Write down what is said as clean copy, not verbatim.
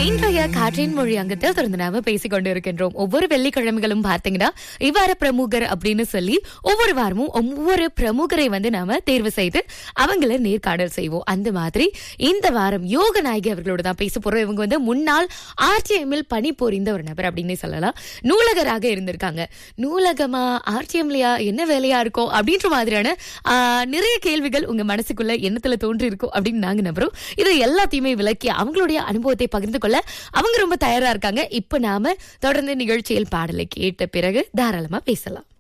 இன்றைய காற்றின் மொழி அங்கத்தில் தொடர்ந்து நாம பேசிக் கொண்டு இருக்கின்றோம். ஒவ்வொரு வெள்ளிக்கிழமைகளும் பார்த்தீங்கன்னா இவ்வாறு பிரமுகர் அப்படின்னு சொல்லி ஒவ்வொரு வாரமும் ஒவ்வொரு பிரமுகரை நாம தேர்வு செய்து அவங்கள நேர்காணல் செய்வோம். அந்த மாதிரி இந்த வாரம் யோக நாயகி அவர்களோட தான் பேச போறோம். இவங்க முன்னாள் ஆர்டிஎம்மில் பணிபுரிந்த ஒரு நபர் அப்படின்னு சொல்லலாம். நூலகராக இருந்திருக்காங்க. நூலகமா ஆர்டிஎம்லயா என்ன வேலையா இருக்கும் அப்படின்ற மாதிரியான நிறைய கேள்விகள் உங்க மனசுக்குள்ள எண்ணத்துல தோன்றி இருக்கும் அப்படின்னு நாங்க நம்புறோம். இது எல்லாத்தையுமே விளக்கி அவங்களுடைய அனுபவத்தை பகிர்ந்து கொள்ள அவங்க ரொம்ப தயாரா இருக்காங்க. இப்ப நாம தொடர்ந்து நிகழ்ச்சியில் பாடலை கேட்ட பிறகு தாராளமா பேசலாம்.